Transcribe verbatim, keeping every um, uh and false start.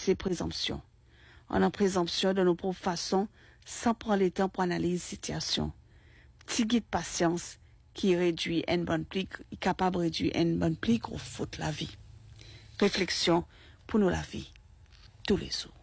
c'est présomption. On a présomption de nos propres façons, sans prendre le temps pour analyser la situation. Petit guide patience qui réduit une bonne pli, capable de réduire une bonne pli, gros faute la vie. Réflexion pour nous la vie, tous les jours.